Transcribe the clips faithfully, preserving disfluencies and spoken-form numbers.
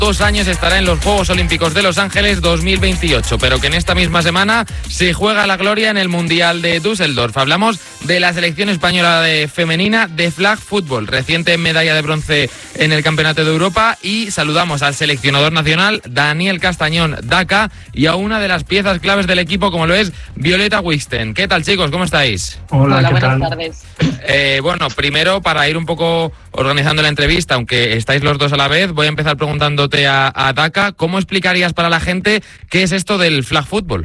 dos años estará en los Juegos Olímpicos de Los Ángeles dos mil veintiocho, pero que en esta misma semana se juega la gloria en el Mundial de Düsseldorf. Hablamos de la selección española de femenina de flag football, reciente medalla de bronce en el Campeonato de Europa, y saludamos al seleccionador nacional Daniel Castañón Daca y a una de las piezas claves del equipo como lo es Violeta Wisten. ¿Qué tal, chicos? ¿Cómo estáis? Hola, Hola, ¿qué buenas tal? tardes. Eh, bueno, primero, para ir un poco organizando la entrevista, aunque estáis los dos a la vez, voy a empezar preguntándote a, a Daca, ¿cómo explicarías para la gente qué es esto del flag football?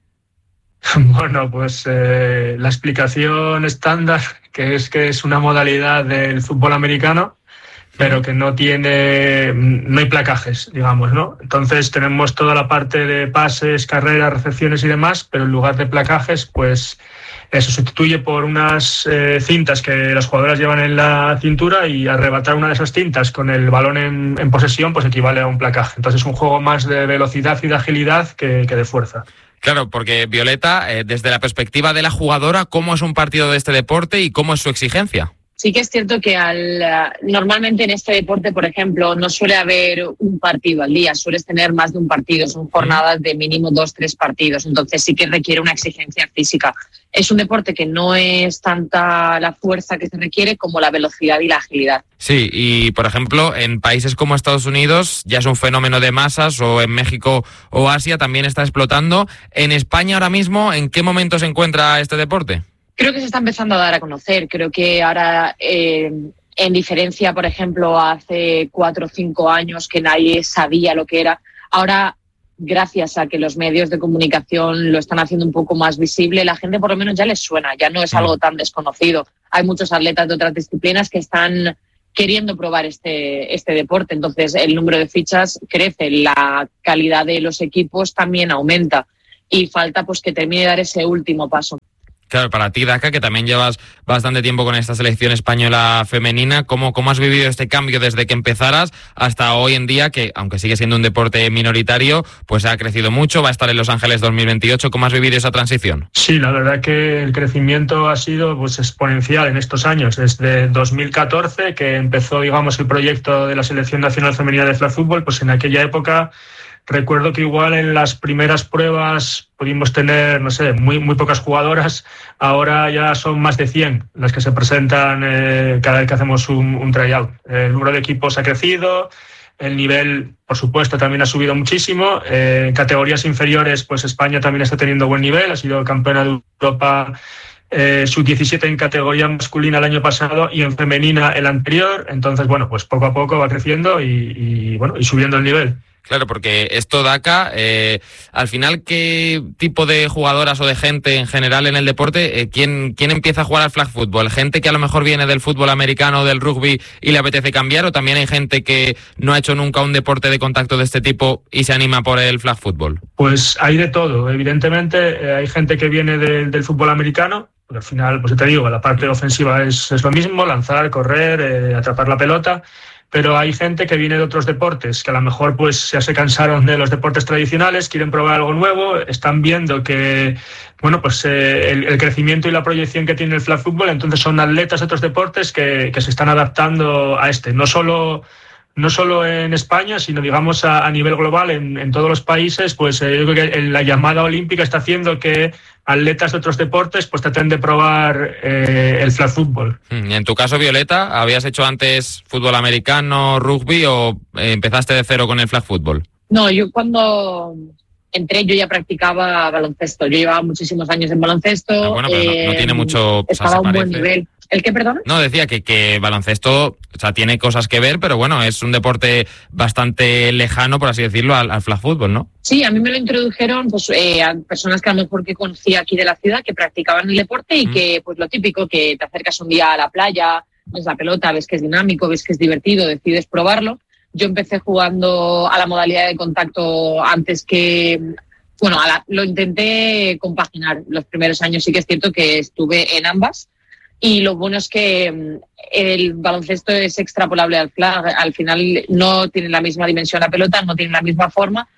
Bueno, pues eh, la explicación estándar, que es que es una modalidad del fútbol americano, pero que no tiene, no hay placajes, digamos, ¿no? Entonces tenemos toda la parte de pases, carreras, recepciones y demás, pero en lugar de placajes, pues eso sustituye por unas eh, cintas que las jugadoras llevan en la cintura, y arrebatar una de esas cintas con el balón en, en posesión pues equivale a un placaje. Entonces es un juego más de velocidad y de agilidad que, que de fuerza. Claro, porque Violeta, eh, desde la perspectiva de la jugadora, ¿cómo es un partido de este deporte y cómo es su exigencia? Sí que es cierto que al, normalmente en este deporte, por ejemplo, no suele haber un partido al día, sueles tener más de un partido, son jornadas de mínimo dos, tres partidos, entonces sí que requiere una exigencia física. Es un deporte que no es tanta la fuerza que se requiere como la velocidad y la agilidad. Sí, y por ejemplo, en países como Estados Unidos ya es un fenómeno de masas, o en México o Asia también está explotando. En España ahora mismo, ¿en qué momento se encuentra este deporte? Creo que se está empezando a dar a conocer. Creo que ahora, eh, en diferencia, por ejemplo, hace cuatro o cinco años que nadie sabía lo que era, ahora, gracias a que los medios de comunicación lo están haciendo un poco más visible, la gente por lo menos ya les suena, ya no es algo tan desconocido. Hay muchos atletas de otras disciplinas que están queriendo probar este, este deporte, entonces el número de fichas crece, la calidad de los equipos también aumenta y falta pues que termine de dar ese último paso. Claro, para ti, Daca, que también llevas bastante tiempo con esta selección española femenina, ¿cómo, cómo has vivido este cambio desde que empezaras hasta hoy en día, que aunque sigue siendo un deporte minoritario, pues ha crecido mucho, va a estar en Los Ángeles dos mil veintiocho? ¿Cómo has vivido esa transición? Sí, la verdad que el crecimiento ha sido pues exponencial en estos años. Desde dos mil catorce, que empezó, digamos, el proyecto de la Selección Nacional Femenina de Flag Football, pues en aquella época recuerdo que igual en las primeras pruebas pudimos tener, no sé, muy, muy pocas jugadoras. Ahora ya son más de cien las que se presentan eh, cada vez que hacemos un, un tryout. El número de equipos ha crecido, el nivel, por supuesto, también ha subido muchísimo. Eh, en categorías inferiores, pues España también está teniendo buen nivel, ha sido campeona de Europa eh, sub diecisiete en categoría masculina el año pasado y en femenina el anterior. Entonces, bueno, pues poco a poco va creciendo y, y bueno, y subiendo el nivel. Claro, porque esto, Daca, eh, al final, ¿qué tipo de jugadoras o de gente en general en el deporte, eh, ¿quién, quién empieza a jugar al flag football? ¿Gente que a lo mejor viene del fútbol americano o del rugby y le apetece cambiar, o también hay gente que no ha hecho nunca un deporte de contacto de este tipo y se anima por el flag football? Pues hay de todo. Evidentemente eh, hay gente que viene de, del fútbol americano, porque al final, pues te digo, la parte ofensiva es, es lo mismo, lanzar, correr, eh, atrapar la pelota. Pero hay gente que viene de otros deportes, que a lo mejor pues ya se cansaron de los deportes tradicionales, quieren probar algo nuevo, están viendo que bueno pues eh, el, el crecimiento y la proyección que tiene el flag football, entonces son atletas de otros deportes que, que se están adaptando a este, no solo no solo en España, sino digamos a, a nivel global, en, en todos los países. Pues eh, yo creo que la llamada olímpica está haciendo que atletas de otros deportes pues traten de probar eh, el flag football. En tu caso, Violeta, ¿habías hecho antes fútbol americano, rugby, o eh, empezaste de cero con el flag football? No, yo cuando entré yo ya practicaba baloncesto. Yo llevaba muchísimos años en baloncesto. Ah, bueno, pero eh, no, no tiene mucho... O sea, estaba a un buen nivel. ¿El qué, perdón? No, decía que, que baloncesto, o sea, tiene cosas que ver, pero bueno, es un deporte bastante lejano, por así decirlo, al, al flag football, ¿no? Sí, a mí me lo introdujeron pues eh, a personas que a lo mejor que conocía aquí de la ciudad, que practicaban el deporte y mm. que, pues lo típico, que te acercas un día a la playa, ves la pelota, ves que es dinámico, ves que es divertido, decides probarlo. Yo empecé jugando a la modalidad de contacto antes que... Bueno, a la, lo intenté compaginar. Los primeros años sí que es cierto que estuve en ambas. Y lo bueno es que el baloncesto es extrapolable al flag. Al final no tiene la misma dimensión la pelota, no tiene la misma forma,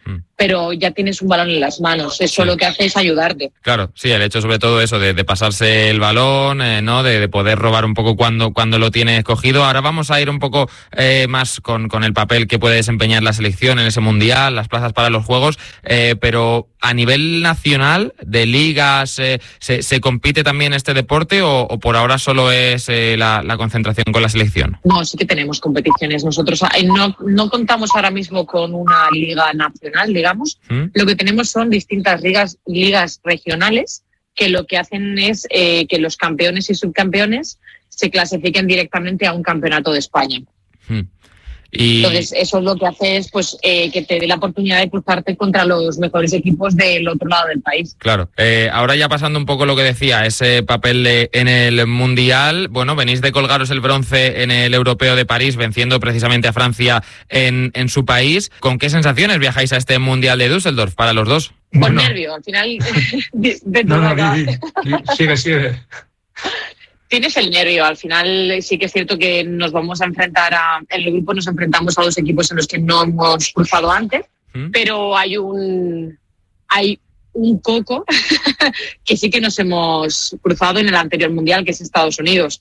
Mm. pero ya tienes un balón en las manos. Eso Sí. lo que hace es ayudarte. Claro, sí, el hecho sobre todo eso de, de pasarse el balón, eh, ¿no? De, de poder robar un poco cuando, cuando lo tienes cogido. Ahora vamos a ir un poco eh, más con, con el papel que puede desempeñar la selección en ese mundial, las plazas para los Juegos, eh, pero a nivel nacional, de ligas, eh, ¿se, ¿se compite también este deporte o, o por ahora solo es eh, la, la concentración con la selección? No, sí que tenemos competiciones. Nosotros eh, no, no contamos ahora mismo con una liga nacional, digamos. ¿Mm? Lo que tenemos son distintas ligas, ligas regionales que lo que hacen es eh, que los campeones y subcampeones se clasifiquen directamente a un campeonato de España. ¿Mm? Y... Entonces, eso es lo que hace es pues eh, que te dé la oportunidad de cruzarte contra los mejores equipos del otro lado del país. Claro. Eh, ahora ya pasando un poco lo que decía, ese papel de, en el Mundial, bueno, venís de colgaros el bronce en el Europeo de París, venciendo precisamente a Francia en, en su país. ¿Con qué sensaciones viajáis a este Mundial de Düsseldorf para los dos? Con Bueno. nervio, al final. de, de No, todo no, acá. di, di, di, sigue, sigue. Tienes el nervio. Al final sí que es cierto que nos vamos a enfrentar a... En el grupo nos enfrentamos a dos equipos en los que no hemos cruzado antes, ¿Mm? pero hay un... Hay un coco que sí que nos hemos cruzado en el anterior mundial, que es Estados Unidos.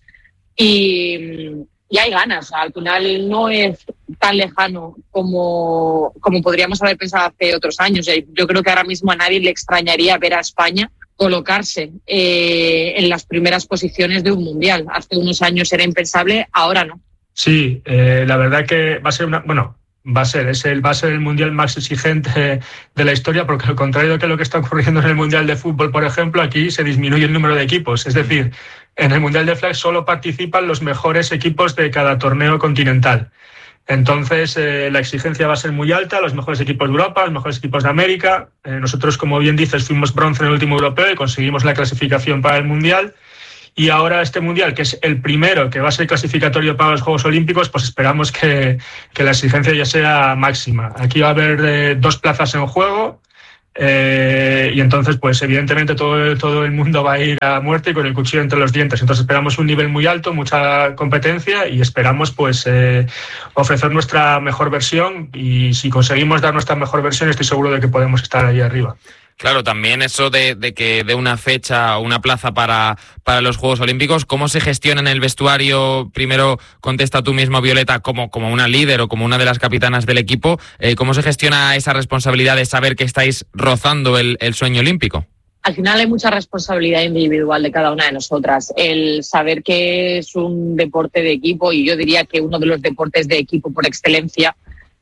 Y, y hay ganas. Al final no es tan lejano como, como podríamos haber pensado hace otros años. Yo creo que ahora mismo a nadie le extrañaría ver a España colocarse eh, en las primeras posiciones de un mundial. Hace unos años era impensable, ahora no. Sí, eh, la verdad que va a ser una... Bueno, va a ser, es el, va a ser el mundial más exigente de la historia, porque al contrario que lo que está ocurriendo en el mundial de fútbol, por ejemplo, aquí se disminuye el número de equipos. Es decir, en el mundial de flag solo participan los mejores equipos de cada torneo continental. Entonces, eh, la exigencia va a ser muy alta, los mejores equipos de Europa, los mejores equipos de América. Eh, nosotros, como bien dices, fuimos bronce en el último europeo y conseguimos la clasificación para el mundial. Y ahora este mundial, que es el primero que va a ser clasificatorio para los Juegos Olímpicos, pues esperamos que, que la exigencia ya sea máxima. Aquí va a haber eh, dos plazas en juego. Eh, y entonces, pues evidentemente todo, todo el mundo va a ir a muerte y con el cuchillo entre los dientes. Entonces esperamos un nivel muy alto, mucha competencia y esperamos pues eh, ofrecer nuestra mejor versión, y si conseguimos dar nuestra mejor versión estoy seguro de que podemos estar ahí arriba. Claro, también eso de, de que de una fecha o una plaza para, para los Juegos Olímpicos, ¿cómo se gestiona en el vestuario? Primero contesta tú mismo, Violeta, como, como una líder o como una de las capitanas del equipo. Eh, ¿Cómo se gestiona esa responsabilidad de saber que estáis rozando el, el sueño olímpico? Al final hay mucha responsabilidad individual de cada una de nosotras. El saber que es un deporte de equipo, y yo diría que uno de los deportes de equipo por excelencia,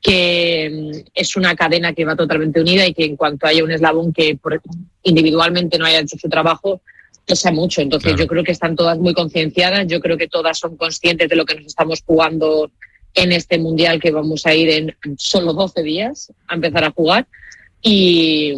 que es una cadena que va totalmente unida y que en cuanto haya un eslabón que por, individualmente no haya hecho su trabajo, pesa mucho. Entonces claro, yo creo que están todas muy concienciadas, yo creo que todas son conscientes de lo que nos estamos jugando en este mundial, que vamos a ir en solo doce días a empezar a jugar, y,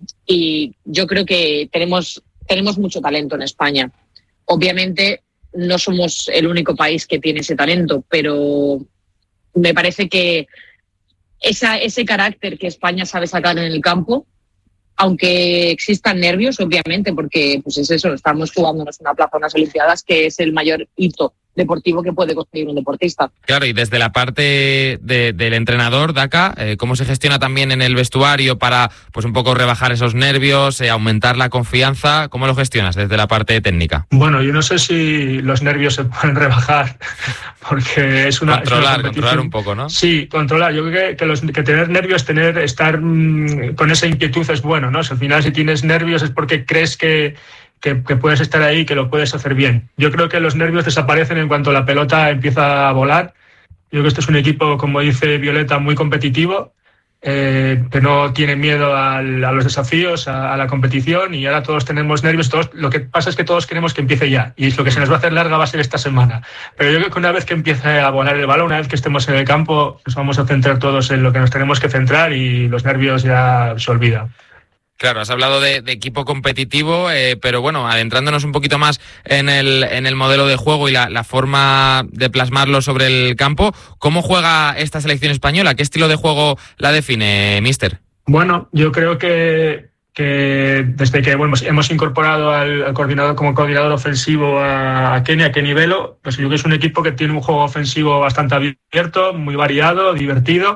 y yo creo que tenemos, tenemos mucho talento en España. Obviamente no somos el único país que tiene ese talento, pero me parece que Esa, ese carácter que España sabe sacar en el campo, aunque existan nervios, obviamente, porque pues es eso, estamos jugándonos una plaza, unas Olimpiadas, que es el mayor hito deportivo que puede conseguir un deportista. Claro, y desde la parte de, del entrenador, Daka, eh, ¿cómo se gestiona también en el vestuario para pues un poco rebajar esos nervios, eh, aumentar la confianza? ¿Cómo lo gestionas desde la parte técnica? Bueno, yo no sé si los nervios se pueden rebajar, porque es una... Controlar, es una controlar un poco, ¿no? Sí, controlar. Yo creo que, que, los, que tener nervios, tener estar mmm, con esa inquietud es bueno, ¿no? Si al final si tienes nervios es porque crees que Que, que puedes estar ahí, que lo puedes hacer bien. Yo creo que los nervios desaparecen en cuanto la pelota empieza a volar. Yo creo que este es un equipo, como dice Violeta, muy competitivo, eh, que no tiene miedo al, a los desafíos, a, a la competición, y ahora todos tenemos nervios. Todos, lo que pasa es que todos queremos que empiece ya, y lo que se nos va a hacer larga va a ser esta semana. Pero yo creo que una vez que empiece a volar el balón, una vez que estemos en el campo, nos vamos a centrar todos en lo que nos tenemos que centrar y los nervios ya se olvidan. Claro, has hablado de, de equipo competitivo, eh, pero bueno, adentrándonos un poquito más en el, en el modelo de juego y la, la forma de plasmarlo sobre el campo, ¿cómo juega esta selección española? ¿Qué estilo de juego la define, míster? Bueno, yo creo que, que desde que bueno, hemos incorporado al, al coordinador como coordinador ofensivo a, a Kenny, a Kenny Velo, pues yo creo que es un equipo que tiene un juego ofensivo bastante abierto, muy variado, divertido,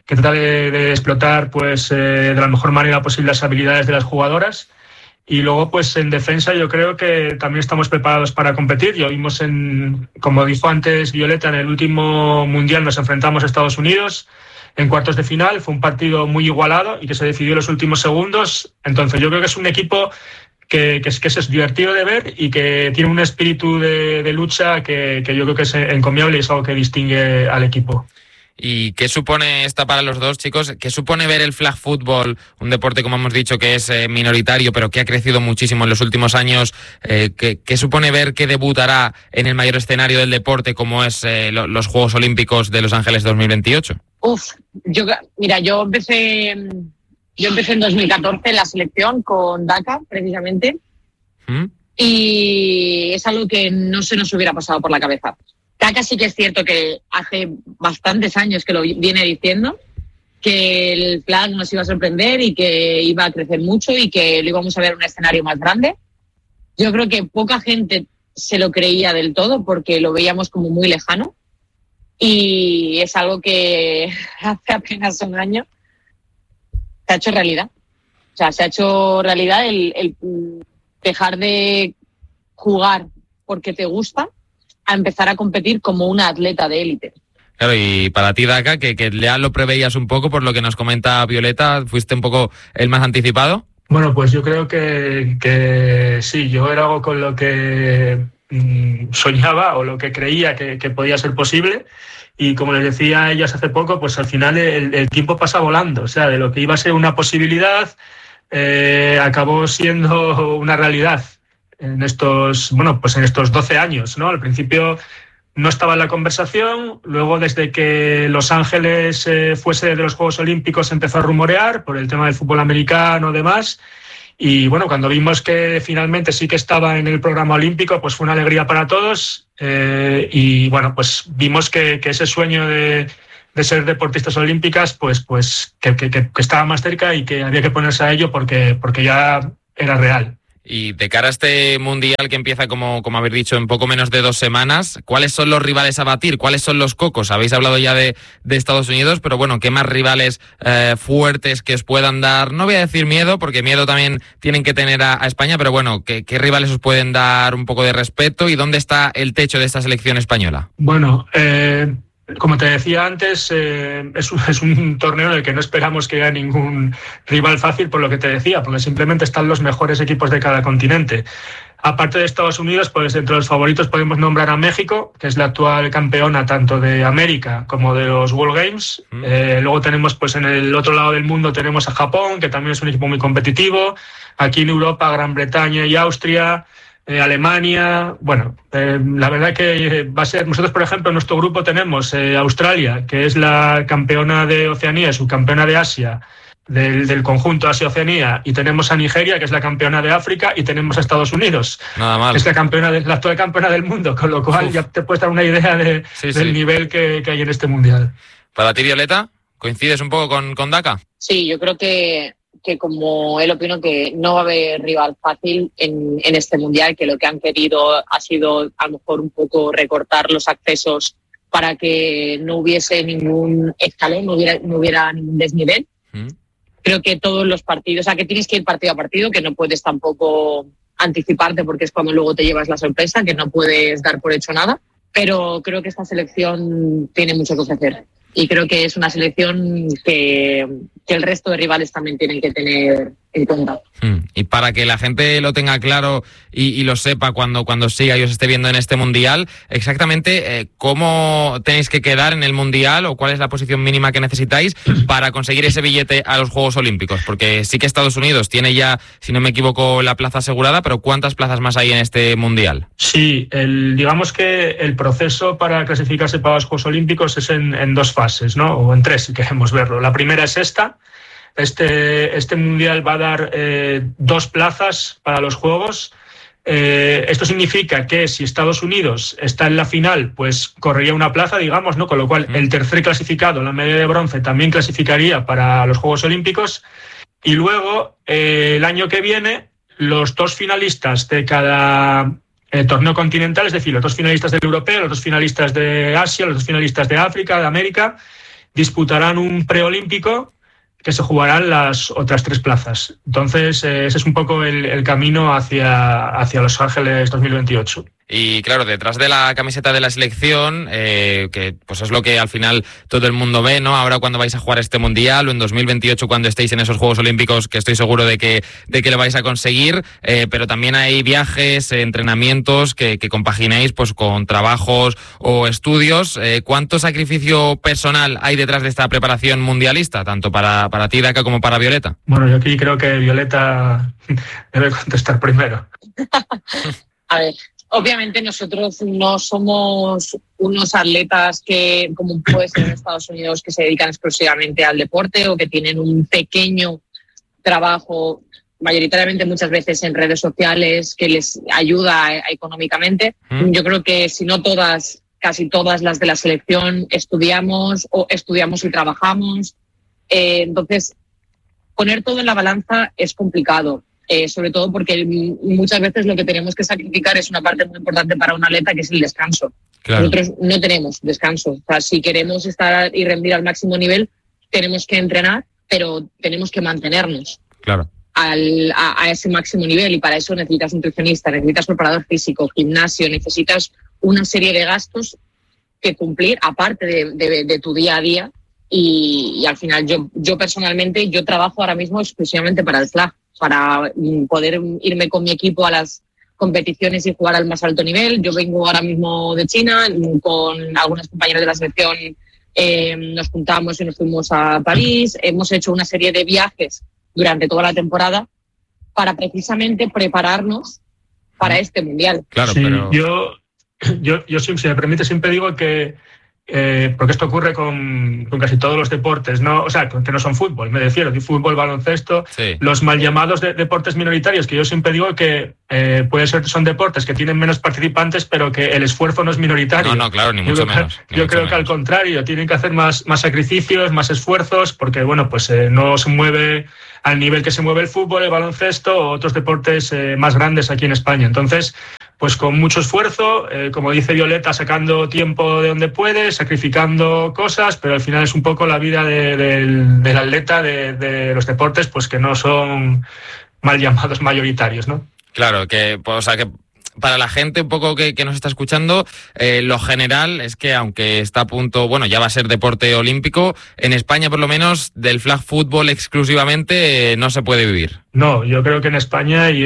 que trata de, de explotar pues eh, de la mejor manera posible las habilidades de las jugadoras. Y luego, pues en defensa yo creo que también estamos preparados para competir. Ya vimos, en, como dijo antes Violeta, en el último Mundial nos enfrentamos a Estados Unidos en cuartos de final. Fue un partido muy igualado y que se decidió en los últimos segundos. Entonces yo creo que es un equipo que, que, es, que es divertido de ver y que tiene un espíritu de, de lucha que, que yo creo que es encomiable y es algo que distingue al equipo. ¿Y qué supone esta para los dos, chicos? ¿Qué supone ver el flag football, un deporte, como hemos dicho, que es eh, minoritario, pero que ha crecido muchísimo en los últimos años? Eh, ¿qué, ¿Qué supone ver que debutará en el mayor escenario del deporte, como es eh, lo, los Juegos Olímpicos de Los Ángeles dos mil veintiocho? Uf, yo, mira, yo empecé, yo empecé en dos mil catorce en la selección con Dhaka, precisamente, ¿Mm? Y es algo que no se nos hubiera pasado por la cabeza. Dhaka sí que es cierto que hace bastantes años que lo viene diciendo, que el flag nos iba a sorprender y que iba a crecer mucho y que lo íbamos a ver en un escenario más grande. Yo creo que poca gente se lo creía del todo porque lo veíamos como muy lejano y es algo que hace apenas un año se ha hecho realidad. O sea, se ha hecho realidad el, el dejar de jugar porque te gusta a empezar a competir como una atleta de élite. Claro, y para ti, Dhaka, que, que ya lo preveías un poco por lo que nos comenta Violeta, ¿fuiste un poco el más anticipado? Bueno, pues yo creo que, que sí, yo era algo con lo que mmm, soñaba o lo que creía que, que podía ser posible. Y como les decía a ellas hace poco, pues al final el, el tiempo pasa volando. O sea, de lo que iba a ser una posibilidad, eh, acabó siendo una realidad. En estos, bueno, pues en estos doce años, ¿no? Al principio no estaba en la conversación, luego desde que Los Ángeles eh, fuese de los Juegos Olímpicos empezó a rumorear por el tema del fútbol americano y demás, y bueno, cuando vimos que finalmente sí que estaba en el programa olímpico, pues fue una alegría para todos, eh, y bueno, pues vimos que, que ese sueño de, de ser deportistas olímpicas, pues, pues que, que, que estaba más cerca y que había que ponerse a ello porque, porque ya era real. Y de cara a este mundial que empieza, como, como habéis dicho, en poco menos de dos semanas, ¿cuáles son los rivales a batir? ¿Cuáles son los cocos? Habéis hablado ya de, de Estados Unidos, pero bueno, ¿qué más rivales eh, fuertes que os puedan dar? No voy a decir miedo, porque miedo también tienen que tener a, a España, pero bueno, ¿qué, ¿qué rivales os pueden dar un poco de respeto? ¿Y dónde está el techo de esta selección española? Bueno, eh... como te decía antes, eh, es, un, es un torneo en el que no esperamos que haya ningún rival fácil, por lo que te decía, porque simplemente están los mejores equipos de cada continente. Aparte de Estados Unidos, pues entre los favoritos podemos nombrar a México, que es la actual campeona tanto de América como de los World Games. Mm. Eh, luego tenemos, pues en el otro lado del mundo tenemos a Japón, que también es un equipo muy competitivo. Aquí en Europa, Gran Bretaña y Austria. Eh, Alemania, bueno, eh, la verdad que va a ser, nosotros por ejemplo en nuestro grupo tenemos eh, Australia, que es la campeona de Oceanía, subcampeona de Asia, del, del conjunto Asia-Oceanía, y tenemos a Nigeria, que es la campeona de África, y tenemos a Estados Unidos, Nada mal. que es la, campeona de, la actual campeona del mundo, con lo cual Uf. ya te puedes dar una idea de, sí, del sí. nivel que, que hay en este mundial. Para ti, Violeta, ¿coincides un poco con, con Dhaka? Sí, yo creo que que como él opino que no va a haber rival fácil en, en este mundial, que lo que han querido ha sido a lo mejor un poco recortar los accesos para que no hubiese ningún escalón, no hubiera, no hubiera ningún desnivel. ¿Mm? Creo que todos los partidos, o sea, que tienes que ir partido a partido, que no puedes tampoco anticiparte porque es cuando luego te llevas la sorpresa, que no puedes dar por hecho nada, pero creo que esta selección tiene mucho que ofrecer. Y creo que es una selección que, que el resto de rivales también tienen que tener en cuenta. Mm. Y para que la gente lo tenga claro y, y lo sepa cuando, cuando siga y os esté viendo en este Mundial, exactamente eh, cómo tenéis que quedar en el Mundial o cuál es la posición mínima que necesitáis para conseguir ese billete a los Juegos Olímpicos. Porque sí que Estados Unidos tiene ya, si no me equivoco, la plaza asegurada, pero ¿cuántas plazas más hay en este Mundial? Sí, el, digamos que el proceso para clasificarse para los Juegos Olímpicos es en, en dos fases, ¿no? O en tres, si queremos verlo. La primera es esta. Este, este mundial va a dar eh, dos plazas para los Juegos. Eh, esto significa que si Estados Unidos está en la final, pues correría una plaza, digamos, ¿no? Con lo cual el tercer clasificado, la medalla de bronce, también clasificaría para los Juegos Olímpicos. Y luego, eh, el año que viene, los dos finalistas de cada eh, torneo continental, es decir, los dos finalistas del europeo, los dos finalistas de Asia, los dos finalistas de África, de América, disputarán un preolímpico que se jugarán las otras tres plazas. Entonces, eh, ese es un poco el, el camino hacia, hacia Los Ángeles dos mil veintiocho. Y claro, detrás de la camiseta de la selección, eh, que pues es lo que al final todo el mundo ve, ¿no? Ahora cuando vais a jugar este Mundial o en dos mil veintiocho cuando estéis en esos Juegos Olímpicos, que estoy seguro de que, de que lo vais a conseguir, eh, pero también hay viajes, eh, entrenamientos que, que compagináis pues con trabajos o estudios. Eh, ¿Cuánto sacrificio personal hay detrás de esta preparación mundialista, tanto para, para ti, Daka, como para Violeta? Bueno, yo aquí creo que Violeta debe contestar primero. A ver, obviamente nosotros no somos unos atletas que, como puede ser en Estados Unidos, que se dedican exclusivamente al deporte o que tienen un pequeño trabajo, mayoritariamente muchas veces en redes sociales, que les ayuda económicamente. ¿Mm? Yo creo que si no todas, casi todas las de la selección estudiamos o estudiamos y trabajamos. Eh, entonces, poner todo en la balanza es complicado. Eh, sobre todo porque muchas veces lo que tenemos que sacrificar es una parte muy importante para un atleta, que es el descanso. Claro. Nosotros no tenemos descanso. O sea, si queremos estar y rendir al máximo nivel, tenemos que entrenar, pero tenemos que mantenernos claro. al, a, a ese máximo nivel, y para eso necesitas nutricionista, necesitas preparador físico, gimnasio, necesitas una serie de gastos que cumplir aparte de, de, de tu día a día, y, y al final yo, yo personalmente yo trabajo ahora mismo exclusivamente para el flag, para poder irme con mi equipo a las competiciones y jugar al más alto nivel. Yo vengo ahora mismo de China, con algunas compañeras de la selección eh, nos juntamos y nos fuimos a París. Hemos hecho una serie de viajes durante toda la temporada para precisamente prepararnos para este Mundial. Claro, sí, pero... Yo, yo, yo, si me permite, siempre digo que Eh, porque esto ocurre con, con casi todos los deportes, ¿no? O sea, que no son fútbol, me refiero, de fútbol, baloncesto, sí. Los mal llamados de, deportes minoritarios, que yo siempre digo que eh, puede ser que son deportes que tienen menos participantes, pero que el esfuerzo no es minoritario. No, no, claro, ni mucho yo creo, menos. Ni yo mucho creo menos. que al contrario, tienen que hacer más, más sacrificios, más esfuerzos, porque, bueno, pues eh, no se mueve al nivel que se mueve el fútbol, el baloncesto o otros deportes eh, más grandes aquí en España. Entonces, pues con mucho esfuerzo, eh, como dice Violeta, sacando tiempo de donde puede, sacrificando cosas, pero al final es un poco la vida de, de, del atleta de, de los deportes, pues que no son mal llamados mayoritarios, ¿no? Claro, que, pues, o sea, que para la gente un poco que, que nos está escuchando, eh, lo general es que aunque está a punto, bueno, ya va a ser deporte olímpico, en España por lo menos del flag fútbol exclusivamente eh, no se puede vivir. No, yo creo que en España y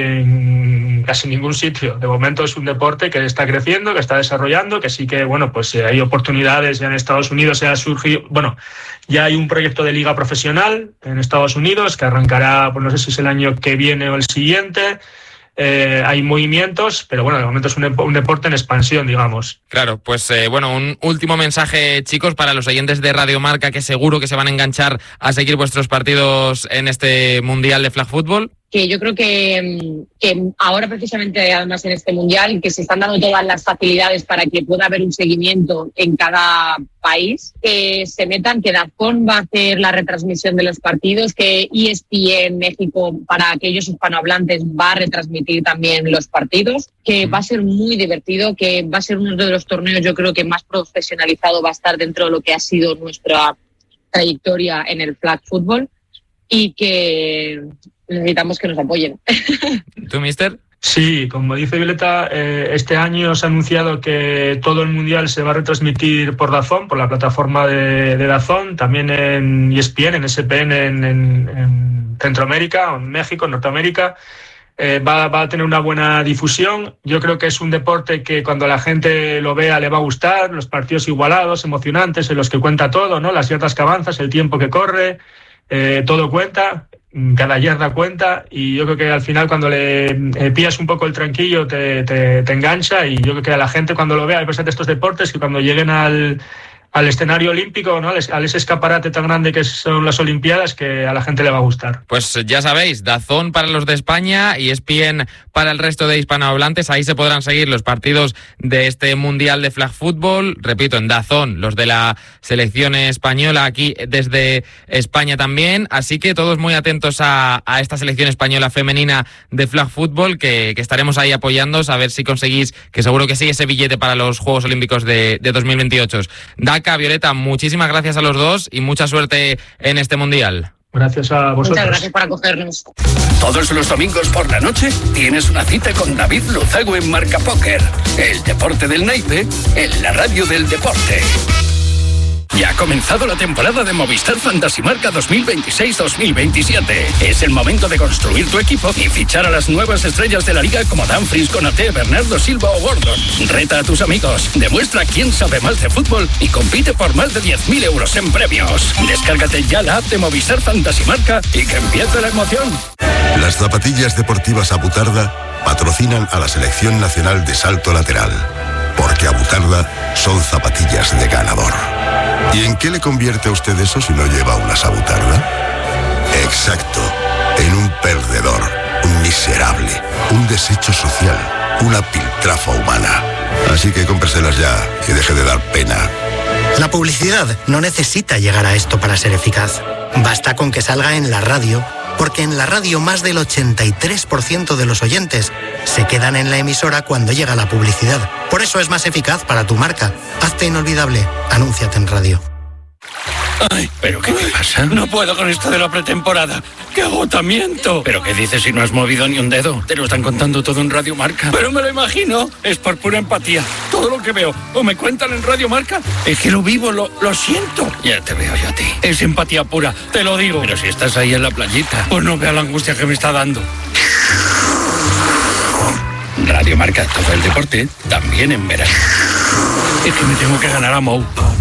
en casi ningún sitio. De momento es un deporte que está creciendo, que está desarrollando, que sí que, bueno, pues eh, hay oportunidades. Ya en Estados Unidos se ha surgido, bueno, ya hay un proyecto de liga profesional en Estados Unidos que arrancará, pues no sé si es el año que viene o el siguiente. Eh, hay movimientos, pero bueno, de momento es un, un deporte en expansión, digamos. Claro, pues eh, bueno, un último mensaje, chicos, para los oyentes de Radio Marca, que seguro que se van a enganchar a seguir vuestros partidos en este Mundial de Flag Fútbol. Que yo creo que, que ahora precisamente, además en este Mundial, que se están dando todas las facilidades para que pueda haber un seguimiento en cada país, que se metan, que DAZN va a hacer la retransmisión de los partidos, que E S P N México, para aquellos hispanohablantes, va a retransmitir también los partidos, que va a ser muy divertido, que va a ser uno de los torneos, yo creo que más profesionalizado va a estar dentro de lo que ha sido nuestra trayectoria en el flag fútbol, y que necesitamos que nos apoyen. ¿Tú, mister? Sí, como dice Violeta, eh, este año se ha anunciado que todo el Mundial se va a retransmitir por DAZN, por la plataforma de, de DAZN, también en E S P N, en S P N en, en, en Centroamérica, en México, en Norteamérica. Eh, va, va a tener una buena difusión. Yo creo que es un deporte que cuando la gente lo vea le va a gustar, los partidos igualados, emocionantes, en los que cuenta todo, ¿no? Las yardas que avanzas, el tiempo que corre, eh, todo cuenta. Cada yarda cuenta, y yo creo que al final cuando le eh, pillas un poco el tranquillo te, te, te engancha, y yo creo que a la gente cuando lo vea, hay de estos deportes que cuando lleguen al, al escenario olímpico, ¿no? Al ese escaparate tan grande que son las Olimpiadas, que a la gente le va a gustar. Pues ya sabéis, DAZN para los de España y E S P N para el resto de hispanohablantes. Ahí se podrán seguir los partidos de este Mundial de Flag Fútbol. Repito, en DAZN, los de la selección española aquí desde España también. Así que todos muy atentos a, a esta selección española femenina de Flag Fútbol, que, que estaremos ahí apoyándoos a ver si conseguís, que seguro que sí, ese billete para los Juegos Olímpicos de, de dos mil veintiocho. Daka, Marca. Violeta, muchísimas gracias a los dos y mucha suerte en este Mundial. Gracias a vosotros. Muchas gracias por acogernos. Todos los domingos por la noche tienes una cita con David Luzago en Marca Póker. El deporte del naipe en la radio del deporte. Ya ha comenzado la temporada de Movistar Fantasy Marca dos mil veintiséis dos mil veintisiete. Es el momento de construir tu equipo y fichar a las nuevas estrellas de la liga como Dumfries, Konaté, Bernardo Silva o Gordon. Reta a tus amigos, demuestra quién sabe más de fútbol y compite por más de diez mil euros en premios. Descárgate ya la app de Movistar Fantasy Marca y que empiece la emoción. Las zapatillas deportivas Abutarda patrocinan a la Selección Nacional de Salto Lateral, porque Abutarda son zapatillas de ganador. ¿Y en qué le convierte a usted eso si no lleva unas Abutarda? Exacto, en un perdedor, un miserable, un desecho social, una piltrafa humana. Así que cómpreselas ya y deje de dar pena. La publicidad no necesita llegar a esto para ser eficaz. Basta con que salga en la radio, porque en la radio más del ochenta y tres por ciento de los oyentes se quedan en la emisora cuando llega la publicidad. Por eso es más eficaz para tu marca. Hazte inolvidable. Anúnciate en radio. Ay, ¿pero qué te pasa? No puedo con esto de la pretemporada. ¡Qué agotamiento! ¿Pero qué dices si no has movido ni un dedo? Te lo están contando todo en Radio Marca. Pero me lo imagino. Es por pura empatía. Todo lo que veo o me cuentan en Radio Marca es que lo vivo, lo, lo siento. Ya te veo yo a ti. Es empatía pura, te lo digo. Pero si estás ahí en la playita, pues no vea la angustia que me está dando. Radio Marca, todo el deporte, también en verano. Es que me tengo que ganar a Mou.